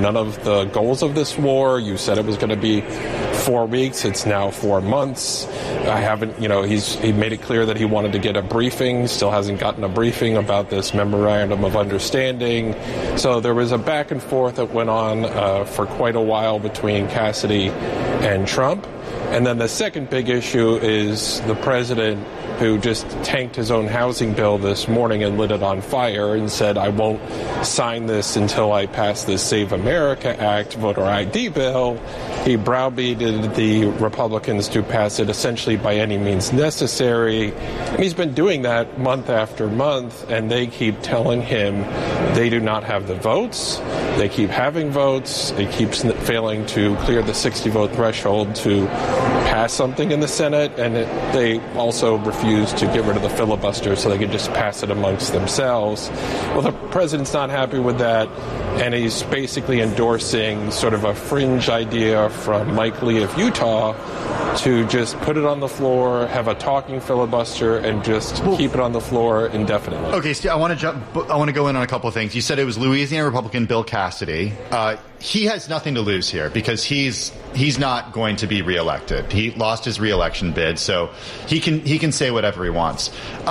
none of the goals of this war. You said it was going to be 4 weeks. It's now 4 months. I haven't, he made it clear that he wanted to get a briefing, still hasn't gotten a briefing about this memorandum of understanding. So there was a back and forth that went on for quite a while between Cassidy and Trump. And then the second big issue is the president, who just tanked his own housing bill this morning and lit it on fire and said, I won't sign this until I pass this Save America Act voter ID bill. He browbeated the Republicans to pass it essentially by any means necessary. And he's been doing that month after month, and they keep telling him they do not have the votes. They keep having votes. It keeps failing to clear the 60-vote threshold to pass something in the Senate, and they also refuse to get rid of the filibuster so they can just pass it amongst themselves. Well, the president's not happy with that, and he's basically endorsing sort of a fringe idea from Mike Lee of Utah to just put it on the floor, have a talking filibuster, and just keep it on the floor indefinitely. Okay, Steve, I want to go in on a couple of things. You said it was Louisiana Republican Bill Cassidy. He has nothing to lose here because he's not going to be reelected. He lost his reelection bid, so he can say whatever he wants.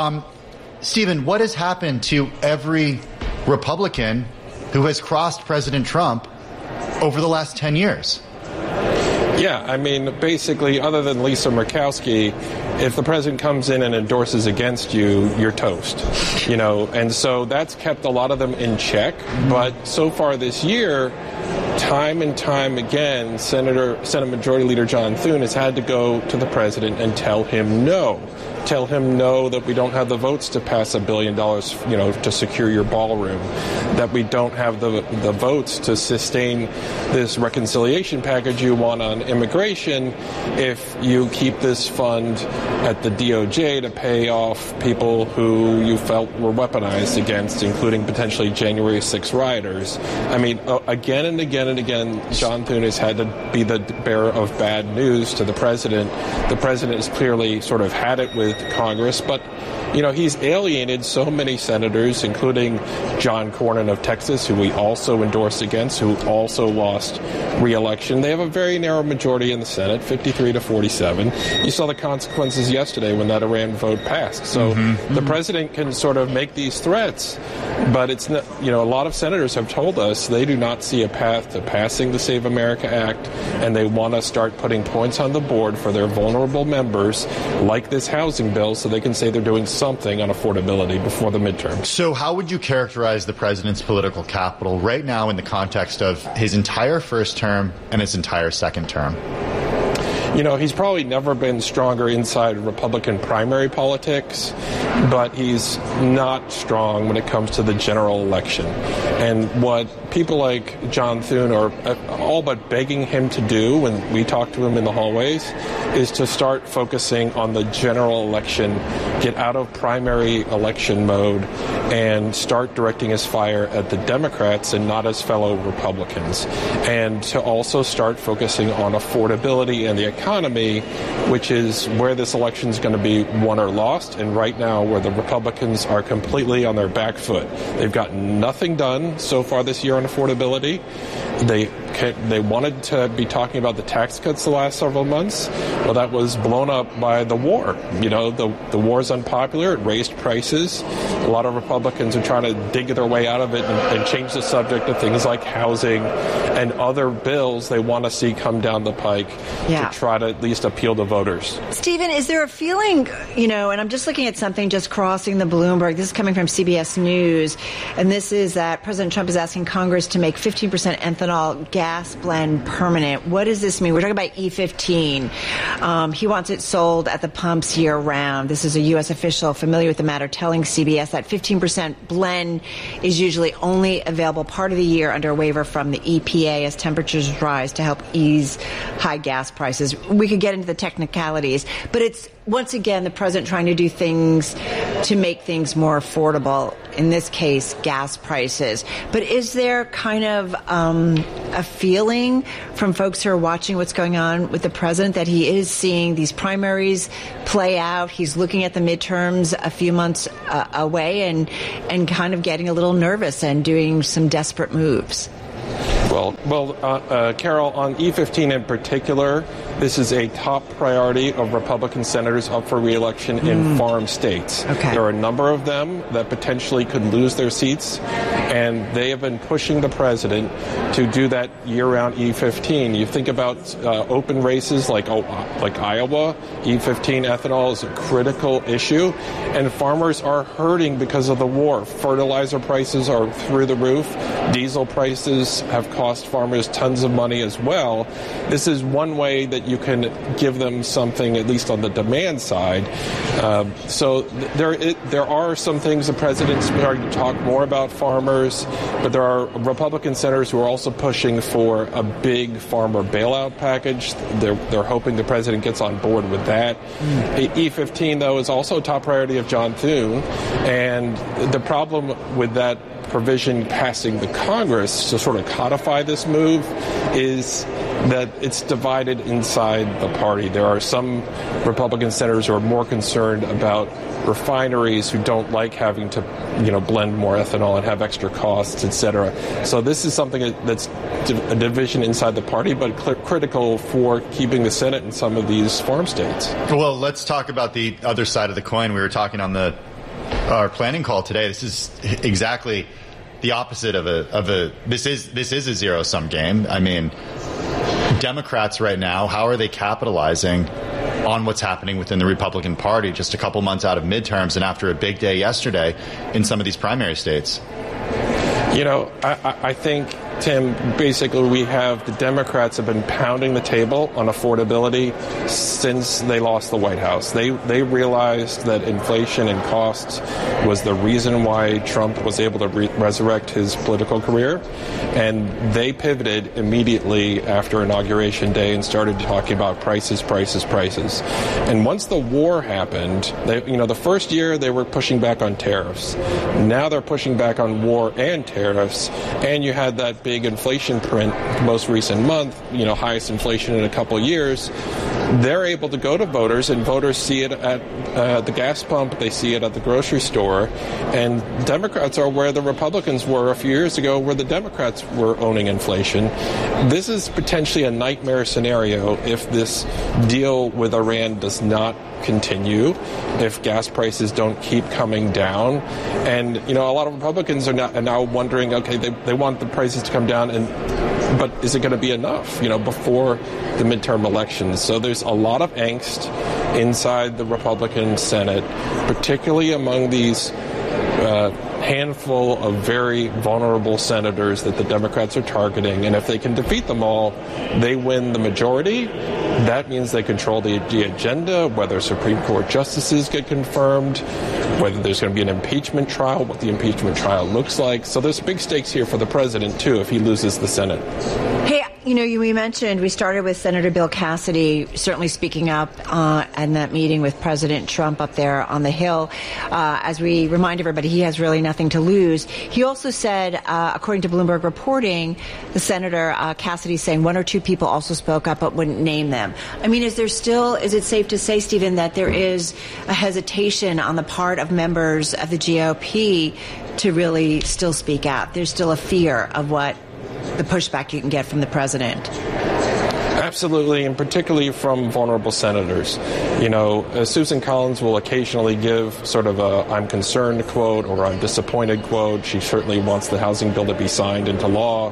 Stephen, what has happened to every Republican who has crossed President Trump over the last 10 years? Yeah, I mean, basically, other than Lisa Murkowski, if the president comes in and endorses against you, you're toast, and so that's kept a lot of them in check. But so far this year, time and time again, Senate Majority Leader John Thune has had to go to the president and tell him no. Tell him no, that we don't have the votes to pass $1 billion, to secure your ballroom, that we don't have the votes to sustain this reconciliation package you want on immigration if you keep this fund at the DOJ to pay off people who you felt were weaponized against, including potentially January 6 rioters. I mean, again and again and again, John Thune has had to be the bearer of bad news to the president. The president has clearly sort of had it with Congress, but he's alienated so many senators, including John Cornyn of Texas, who we also endorsed against, who also lost re-election. They have a very narrow majority in the Senate, 53 to 47. You saw the consequences yesterday when that Iran vote passed. So the president can sort of make these threats, but it's not, a lot of senators have told us they do not see a path to passing the Save America Act, and they want to start putting points on the board for their vulnerable members, like this housing bill, so they can say they're doing something on affordability before the midterm. So how would you characterize the president's political capital right now in the context of his entire first term and his entire second term? He's probably never been stronger inside Republican primary politics, but he's not strong when it comes to the general election. And what people like John Thune are all but begging him to do when we talk to him in the hallways is to start focusing on the general election, get out of primary election mode, and start directing his fire at the Democrats and not his fellow Republicans. And to also start focusing on affordability and the economy, which is where this election is going to be won or lost, and right now where the Republicans are completely on their back foot. They've gotten nothing done so far this year on affordability. They wanted to be talking about the tax cuts the last several months. Well, that was blown up by the war. The war's unpopular. It raised prices. A lot of Republicans are trying to dig their way out of it and change the subject to things like housing and other bills they want to see come down the pike to try to at least appeal to voters. Stephen, is there a feeling, and I'm just looking at something just crossing the Bloomberg. This is coming from CBS News, and this is that President Trump is asking Congress to make 15% ethanol gas blend permanent. What does this mean? We're talking about E15. He wants it sold at the pumps year-round. This is a U.S. official familiar with the matter telling CBS that 15% blend is usually only available part of the year under a waiver from the EPA as temperatures rise to help ease high gas prices. We could get into the technicalities, but it's once again the president trying to do things to make things more affordable, in this case gas prices. But is there kind of a feeling from folks who are watching what's going on with the president that he is seeing these primaries play out, he's looking at the midterms a few months away and kind of getting a little nervous and doing some desperate moves? Well, Carol, on E15 in particular, this is a top priority of Republican senators up for re-election in farm states. Okay. There are a number of them that potentially could lose their seats, and they have been pushing the president to do that year-round E15. You think about open races like Iowa, E15 ethanol is a critical issue, and farmers are hurting because of the war. Fertilizer prices are through the roof. Diesel prices have cost farmers tons of money as well. This is one way that you can give them something, at least on the demand side. So there are some things the president's starting to talk more about farmers, but there are Republican senators who are also pushing for a big farmer bailout package. They're hoping the president gets on board with that. E15, though, is also a top priority of John Thune, and the problem with that provision passing the Congress to sort of codify this move is that it's divided inside the party. There are some Republican senators who are more concerned about refineries who don't like having to, blend more ethanol and have extra costs, et cetera. So this is something that's a division inside the party, but critical for keeping the Senate in some of these farm states. Well, let's talk about the other side of the coin. We were talking on our planning call today. This is exactly the opposite of a this is a zero-sum game. I mean, Democrats right now, how are they capitalizing on what's happening within the Republican Party just a couple months out of midterms and after a big day yesterday in some of these primary states? I think, Tim, basically we have the Democrats have been pounding the table on affordability since they lost the White House. They realized that inflation and costs was the reason why Trump was able to resurrect his political career, and they pivoted immediately after Inauguration Day and started talking about prices. And once the war happened, the first year they were pushing back on tariffs. Now they're pushing back on war and tariffs, and you had that big inflation print the most recent month, highest inflation in a couple years. They're able to go to voters, and voters see it at the gas pump, they see it at the grocery store, and Democrats are where the Republicans were a few years ago, where the Democrats were owning inflation. This is potentially a nightmare scenario if this deal with Iran does not continue, if gas prices don't keep coming down. And, a lot of Republicans are now wondering, okay, they want the prices to come down, but is it going to be enough, before the midterm elections? So there's a lot of angst inside the Republican Senate, particularly among these handful of very vulnerable senators that the Democrats are targeting. And if they can defeat them all, they win the majority. That means they control the agenda, whether Supreme Court justices get confirmed, whether there's going to be an impeachment trial, what the impeachment trial looks like. So there's big stakes here for the president, too, if he loses the Senate. Hey, we mentioned, we started with Senator Bill Cassidy certainly speaking up in that meeting with President Trump up there on the Hill. As we remind everybody, he has really nothing to lose. He also said, according to Bloomberg reporting, the Senator Cassidy saying one or two people also spoke up but wouldn't name them. I mean, is it safe to say, Stephen, that there is a hesitation on the part of members of the GOP to really still speak out? There's still a fear of what the pushback you can get from the president. Absolutely, and particularly from vulnerable senators. Susan Collins will occasionally give sort of a "I'm concerned" quote or "I'm disappointed" quote. She certainly wants the housing bill to be signed into law.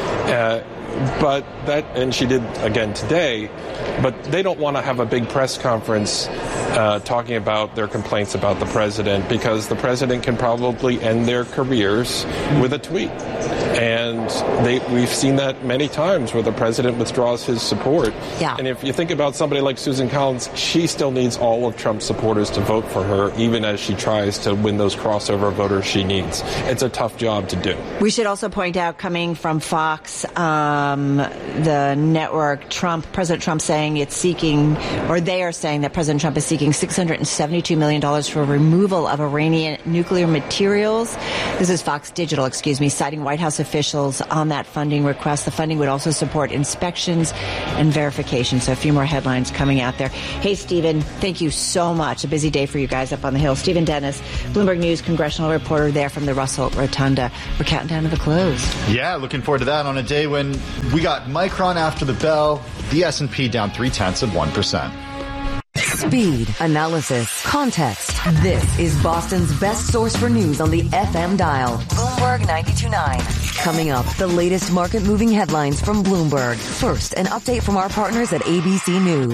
And she did again today, but they don't want to have a big press conference talking about their complaints about the president, because the president can probably end their careers with a tweet. And we've seen that many times where the president withdraws his support. Yeah. And if you think about somebody like Susan Collins, she still needs all of Trump's supporters to vote for her, even as she tries to win those crossover voters she needs. It's a tough job to do. We should also point out, coming from Fox, the network, President Trump saying they are saying that President Trump is seeking $672 million for removal of Iranian nuclear materials. This is Fox Digital, citing White House officials on that funding request. The funding would also support inspections and verification. So a few more headlines coming out there. Hey, Stephen, thank you so much. A busy day for you guys up on the Hill. Stephen Dennis, Bloomberg News congressional reporter there from the Russell Rotunda. We're counting down to the close. Yeah, looking forward to that on a day when we got Micron after the bell, the S&P down 0.3%. Speed, analysis, context. This is Boston's best source for news on the FM dial. Bloomberg 92.9. Coming up, the latest market-moving headlines from Bloomberg. First, an update from our partners at ABC News.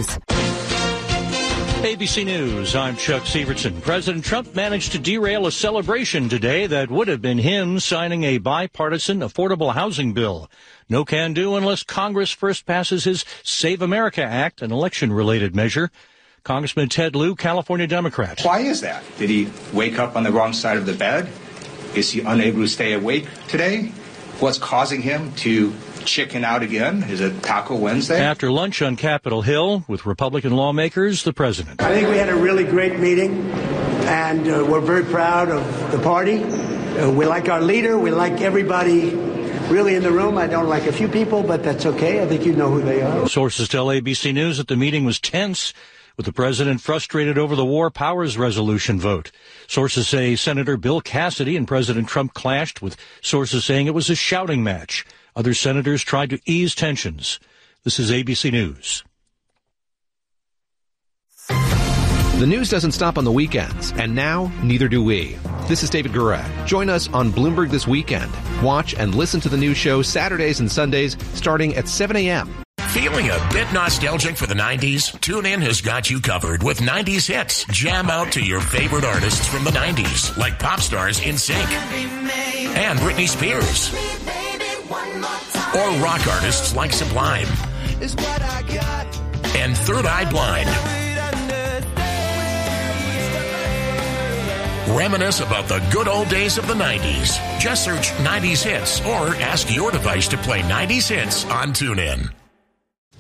ABC News, I'm Chuck Severson. President Trump managed to derail a celebration today that would have been him signing a bipartisan affordable housing bill. No can do unless Congress first passes his Save America Act, an election-related measure. Congressman Ted Lieu, California Democrat. Why is that? Did he wake up on the wrong side of the bed? Is he unable to stay awake today? What's causing him to chicken out again? Is it Taco Wednesday? After lunch on Capitol Hill with Republican lawmakers, the president. I think we had a really great meeting, and we're very proud of the party. We like our leader. We like everybody really in the room. I don't like a few people, but that's okay. I think you know who they are. Sources tell ABC News that the meeting was tense, with the president frustrated over the War Powers Resolution vote. Sources say Senator Bill Cassidy and President Trump clashed, with sources saying it was a shouting match. Other senators tried to ease tensions. This is ABC News. The news doesn't stop on the weekends, and now neither do we. This is David Guerra. Join us on Bloomberg This Weekend. Watch and listen to the news show Saturdays and Sundays starting at 7 a.m. Feeling a bit nostalgic for the 90s? TuneIn has got you covered with 90s hits. Jam out to your favorite artists from the 90s, like pop stars NSYNC and Britney Spears. Or rock artists like Sublime and Third Eye Blind. Reminisce about the good old days of the 90s. Just search 90s hits or ask your device to play 90s hits on TuneIn.